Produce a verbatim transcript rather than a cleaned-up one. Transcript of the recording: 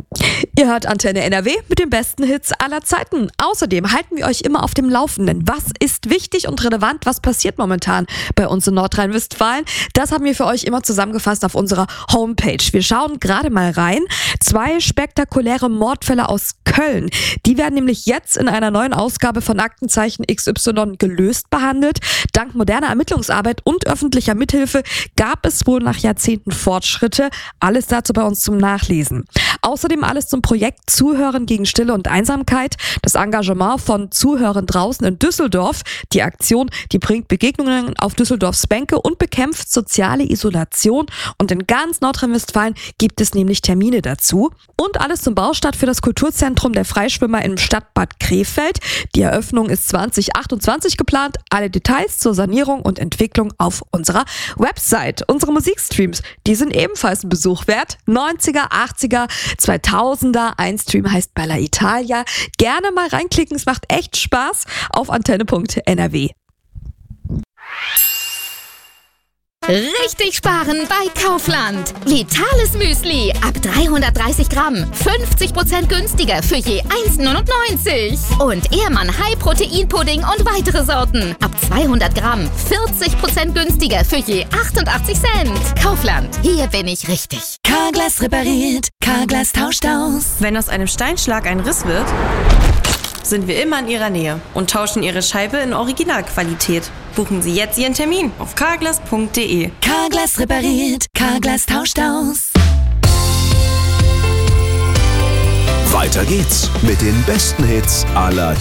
Ihr hört Antenne N R W mit den besten Hits aller Zeiten. Außerdem halten wir euch immer auf dem Laufenden. Was ist wichtig und relevant? Was passiert momentan bei uns in Nordrhein-Westfalen? Das haben wir für euch immer zusammengefasst auf unserer Homepage. Wir schauen gerade mal rein. Zwei spektakuläre Mordfälle aus Köln. Die werden nämlich jetzt in einer neuen Ausgabe von Aktenzeichen X Y gelöst behandelt. Dank moderner Ermittlungsarbeit und öffentlicher Mithilfe gab es wohl nach Jahrzehnten Fortschritte. Alles dazu bei uns zum Nachlesen. Außerdem alles zum Projekt Zuhören gegen Stille und Einsamkeit. Das Engagement von Zuhören draußen in Düsseldorf. Die Aktion, die bringt Begegnungen auf Düsseldorfs Bänke und bekämpft soziale Isolation. Und in ganz Nordrhein-Westfalen gibt es nämlich Termine dazu. Und alles zum Baustart für das Kulturzentrum der Freischwimmer im Stadtbad Krefeld. Die Eröffnung ist zwanzig achtundzwanzig geplant. Alle Details zur Sanierung und Entwicklung auf unserer Website. Unsere Musikstreams, die sind ebenfalls ein Besuch wert. neunziger, achtziger, zweitausender. Ein Stream heißt Bella Italia. Gerne mal reinklicken, es macht echt Spaß auf antenne punkt n r w. Richtig sparen bei Kaufland. Vitales Müsli ab dreihundertdreißig Gramm. fünfzig Prozent günstiger für je eins Komma neunundneunzig. Und Ehrmann High Protein Pudding und weitere Sorten. Ab zweihundert Gramm. vierzig Prozent günstiger für je achtundachtzig Cent. Kaufland. Hier bin ich richtig. Carglass repariert. Carglass tauscht aus. Wenn aus einem Steinschlag ein Riss wird, sind wir immer in Ihrer Nähe und tauschen Ihre Scheibe in Originalqualität. Buchen Sie jetzt Ihren Termin auf carglass punkt de. Carglass repariert. Carglass tauscht aus. Weiter geht's mit den besten Hits aller